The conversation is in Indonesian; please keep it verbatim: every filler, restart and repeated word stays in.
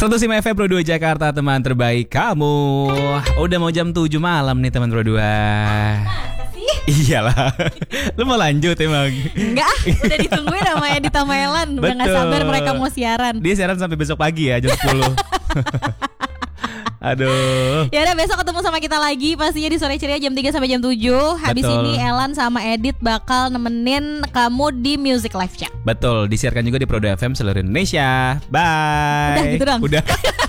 seratus lima F M Pro dua Jakarta, teman terbaik kamu. Udah mau jam tujuh malam nih teman Pro dua. Masa sih? Iyalah. Lu mau lanjut emang? Enggak, udah ditungguin sama Edit sama Elan. Udah gak sabar mereka mau siaran. Dia siaran sampai besok pagi ya, jam sepuluh. Aduh. Ya udah, besok ketemu sama kita lagi pastinya di Sore Ceria jam tiga sampai jam tujuh. Habis Betul. ini Elan sama Edit bakal nemenin kamu di Music Live Chat. Betul, disiarkan juga di Pro dua F M seluruh Indonesia. Bye. Udah gitu dong. Udah.